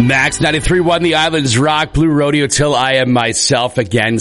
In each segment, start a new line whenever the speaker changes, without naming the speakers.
Max 93.1, the Islands Rock, Blue Rodeo till I am myself again,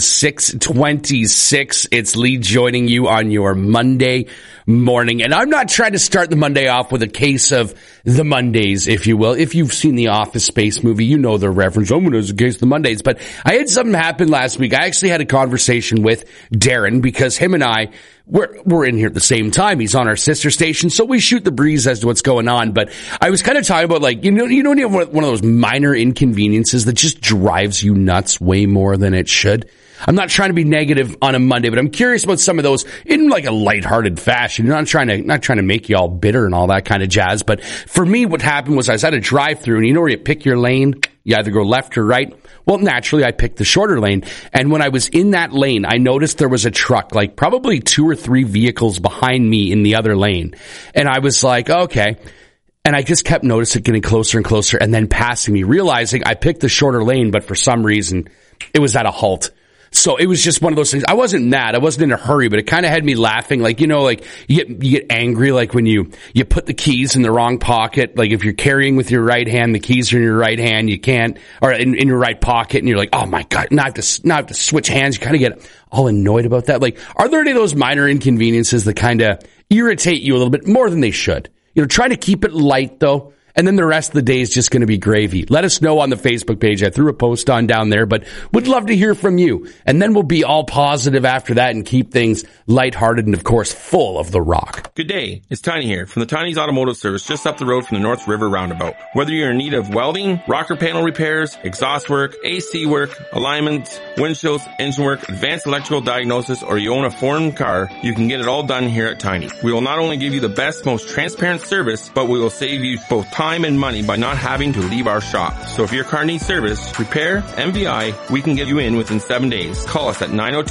6:26. It's Lee joining you on your Monday morning. And I'm not trying to start the Monday off with a case of the Mondays, if you will. If you've seen the Office Space movie, you know the reference. Oh, it's a case of the Mondays. But I had something happen last week. I actually had a conversation with Darren because him and I, we're in here at the same time. He's on our sister station, so we shoot the breeze as to what's going on. But I was kind of talking about, like, you know, when you have one of those minor inconveniences that just drives you nuts way more than it should. I'm not trying to be negative on a Monday, but I'm curious about some of those in like a lighthearted fashion. Not trying to make you all bitter and all that kind of jazz. But for me, what happened was I was at a drive-through, and you know where you pick your lane? You either go left or right. Well, naturally, I picked the shorter lane. And when I was in that lane, I noticed there was a truck, like probably 2 or 3 vehicles behind me in the other lane. And I was like, okay. And I just kept noticing it getting closer and closer and then passing me, realizing I picked the shorter lane, but for some reason, it was at a halt. So it was just one of those things. I wasn't mad. I wasn't in a hurry, but it kind of had me laughing. Like, you know, like you get angry, like when you put the keys in the wrong pocket. Like if you're carrying with your right hand, the keys are in your right hand, you can't, or in your right pocket, and you're like, oh my God, now I have to switch hands. You kind of get all annoyed about that. Like, are there any of those minor inconveniences that kind of irritate you a little bit more than they should? You know, try to keep it light though. And then the rest of the day is just going to be gravy. Let us know on the Facebook page. I threw a post on down there, but would love to hear from you. And then we'll be all positive after that and keep things lighthearted and, of course, full of the rock.
Good day. It's Tiny here from the Tiny's Automotive Service just up the road from the North River Roundabout. Whether you're in need of welding, rocker panel repairs, exhaust work, AC work, alignments, windshields, engine work, advanced electrical diagnosis, or you own a foreign car, you can get it all done here at Tiny. We will not only give you the best, most transparent service, but we will save you both time and money by not having to leave our shop. So if your car needs service, repair, MVI, we can get you in within 7 days. Call us at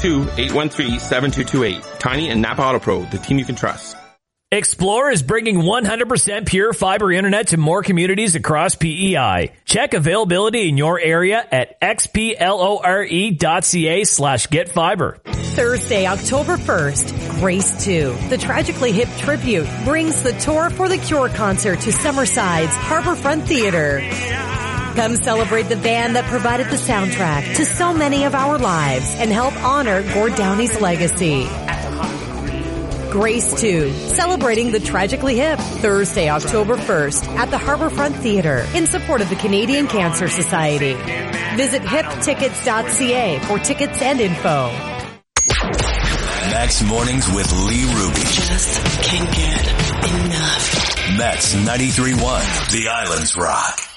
902-813-7228. Tiny and Napa Auto Pro, the team you can trust.
Xplore is bringing 100% pure fiber internet to more communities across PEI. Check availability in your area at xplore.ca/getfiber.
Thursday, October 1st, Grace 2, the Tragically Hip Tribute, brings the Tour for the Cure concert to Summerside's Harborfront Theater. Come celebrate the band that provided the soundtrack to so many of our lives and help honor Gord Downey's legacy. Grace 2, celebrating the Tragically Hip, Thursday, October 1st at the Harborfront Theater in support of the Canadian Cancer Society. Visit hiptickets.ca for tickets and info.
Max Mornings with Lee Ruby.
Just can't get enough.
Max 93.1, the Islands Rock.